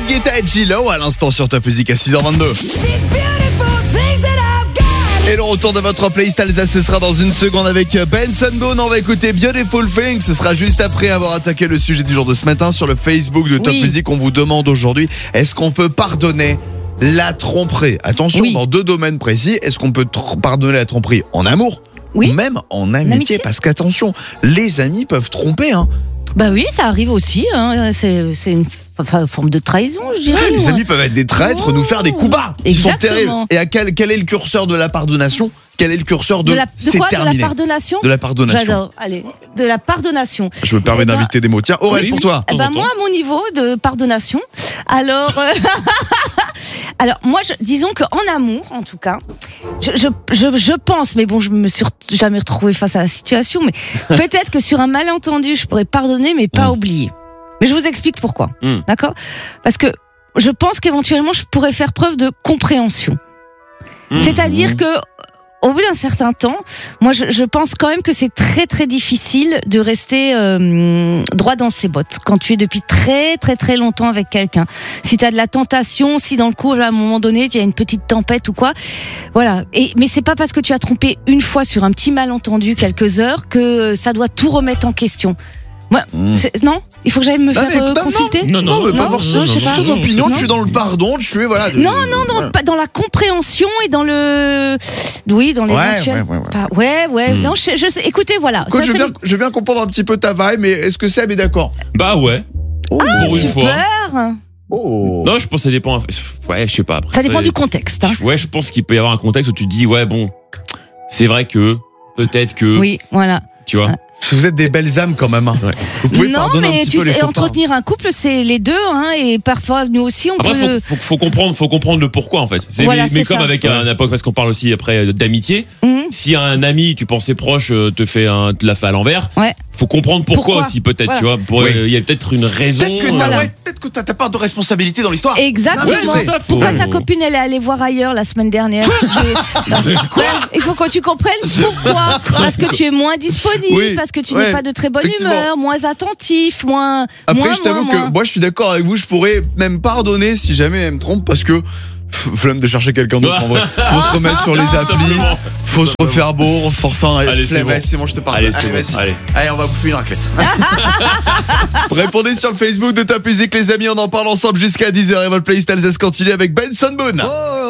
Guetta et J-Lo à l'instant sur Top Music à 6h22. Et le retour de votre playlist Alsace, ce sera dans une seconde avec Benson Boone. On va écouter Beautiful Things. Ce sera juste après avoir attaqué le sujet du jour de ce matin sur le Facebook de Top Music. On vous demande aujourd'hui, est-ce qu'on peut pardonner la tromperie? Attention, dans deux domaines précis. Est-ce qu'on peut pardonner la tromperie en amour ou même en amitié? Parce qu'attention, les amis peuvent tromper. Bah oui, ça arrive aussi. C'est une forme de trahison, je dirais. Les amis peuvent être des traîtres, nous faire des coups bas. Ils sont terribles. Et quel est le curseur de la pardonnation? Quel est le curseur de c'est terminé? De la pardonnation? De la pardonnation. J'adore. Allez, de la pardonnation. Je me permets d'inviter des mots. Tiens, Aurèle, pour toi. Moi, à mon niveau de pardonnation, alors moi, disons qu'en amour, en tout cas, je pense, mais bon, je me suis jamais retrouvée face à la situation, mais peut-être que sur un malentendu, je pourrais pardonner, mais pas oublier. Mais je vous explique pourquoi. D'accord? Parce que je pense qu'éventuellement, je pourrais faire preuve de compréhension. C'est-à-dire que au bout d'un certain temps, moi je pense quand même que c'est très très difficile de rester droit dans ses bottes quand tu es depuis très très très longtemps avec quelqu'un. Si tu as de la tentation, si dans le couple à un moment donné il y a une petite tempête ou quoi, voilà. Mais c'est pas parce que tu as trompé une fois sur un petit malentendu quelques heures que ça doit tout remettre en question. Moi, non, il faut que j'aille me faire consulter. Non, mais pas forcément. C'est ton opinion. Tu es dans le pardon. Tu es voilà. Non, pas dans la compréhension et dans le, dans l'éventuel. Ouais. Non, je sais. Écoutez, voilà. Écoute, je veux bien comprendre un petit peu ta vibe, mais est-ce que Seb est d'accord? Bah ouais. Pour une fois. Non, je pense que ça dépend. Ouais, je sais pas. Après, ça dépend du contexte. Ouais, je pense qu'il peut y avoir un contexte où tu te dis, ouais, bon, c'est vrai que peut-être que. Oui, voilà. Tu vois. Vous êtes des belles âmes quand même. Vous pouvez pardonner un petit peu les faux pas. Entretenir un couple, c'est les deux, et parfois nous aussi on peut. Faut comprendre le pourquoi en fait. Mais comme avec un époque, parce qu'on parle aussi après d'amitié. Si un ami, tu pensais proche, te l'a fait à l'envers. Faut comprendre pourquoi aussi peut-être, tu vois. Il y a peut-être une raison. Peut-être que t'as pas de responsabilité dans l'histoire. Exactement. Pourquoi ta copine elle est allée voir ailleurs la semaine dernière? Il faut que tu comprennes pourquoi. Parce que tu es moins disponible, parce que tu n'es pas de très bonne humeur, moins attentif, moins. Après, je t'avoue que moi je suis d'accord avec vous, je pourrais même pardonner si jamais elle me trompe parce que flemme de chercher quelqu'un d'autre en vrai. Faut se remettre sur les applis, faut se refaire beau, allez, c'est bon, je te parle. Allez, on va bouffer une raclette. Répondez sur le Facebook de Top Music les amis, on en parle ensemble jusqu'à 10h et votre playlist Alsace continue avec Benson Boone.